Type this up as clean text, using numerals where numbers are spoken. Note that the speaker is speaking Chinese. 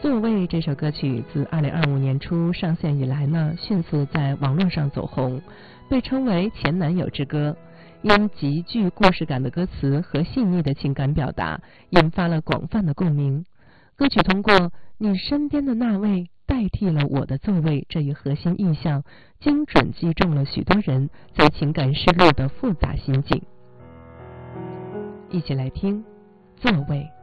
座位这首歌曲自2025年初上线以来呢，迅速在网络上走红，被称为前男友之歌，因极具故事感的歌词和细腻的情感表达，引发了广泛的共鸣。歌曲通过你身边的那位代替了我的座位这一核心意象，精准击中了许多人在情感失落的复杂心境。一起来听座位。